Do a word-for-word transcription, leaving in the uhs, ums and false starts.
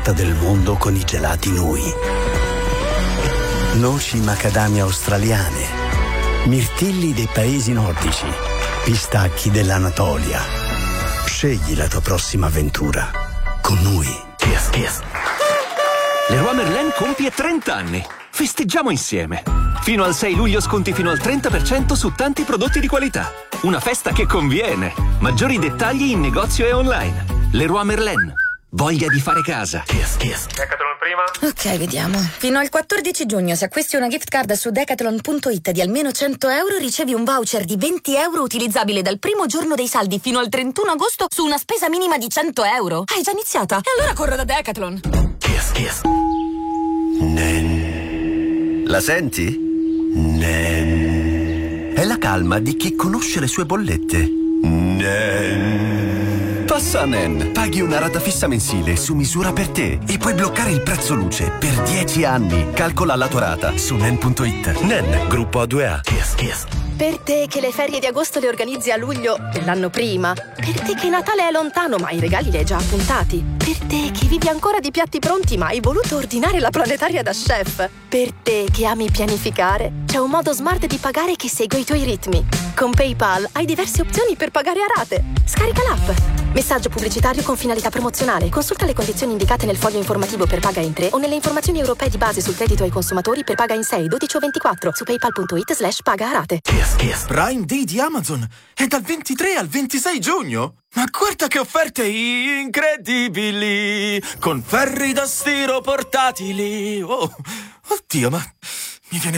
scoperta del mondo con i gelati Nui. Noci macadamia australiane, mirtilli dei paesi nordici, pistacchi dell'Anatolia. Scegli la tua prossima avventura con Nui. Kiss, kiss. Leroy Merlin compie trenta anni. Festeggiamo insieme. Fino al sei luglio sconti fino al trenta per cento su tanti prodotti di qualità. Una festa che conviene. Maggiori dettagli in negozio e online. Leroy Merlin. Voglia di fare casa. Kiss, kiss. Decathlon prima? Ok, vediamo. Fino al quattordici giugno, se acquisti una gift card su decathlon punto it di almeno cento euro, ricevi un voucher di venti euro utilizzabile dal primo giorno dei saldi fino al trentuno agosto su una spesa minima di cento euro. Hai già iniziata? E allora corro da Decathlon. Kiss, kiss. Nen. La senti? Nen. È la calma di chi conosce le sue bollette. Nen. Passa a Nen. Paghi una rata fissa mensile su misura per te e puoi bloccare il prezzo luce per dieci anni. Calcola la tua rata su nen punto it. Nen, gruppo A due A. Kiss, kiss. Per te che le ferie di agosto le organizzi a luglio dell'anno prima. Per te che Natale è lontano ma i regali li hai già appuntati. Per te che vivi ancora di piatti pronti ma hai voluto ordinare la planetaria da chef. Per te che ami pianificare, c'è un modo smart di pagare che segue i tuoi ritmi. Con PayPal hai diverse opzioni per pagare a rate. Scarica l'app. Messaggio pubblicitario con finalità promozionale. Consulta le condizioni indicate nel foglio informativo per paga in tre o nelle informazioni europee di base sul credito ai consumatori per paga in sei, dodici o ventiquattro su paypal punto it slash paga a rate. Kiss, kiss. Prime Day di Amazon è dal ventitré al ventisei giugno. Ma guarda che offerte incredibili! Con ferri da stiro portatili. Oh, oddio, ma mi viene